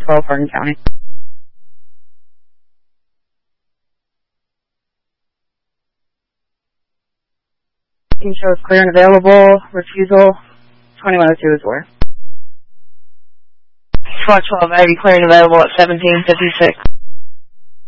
12, Hardin County. Team shows clear and available. Refusal 2102 is where. SWAT 12 Ivy, clear and available at 1756.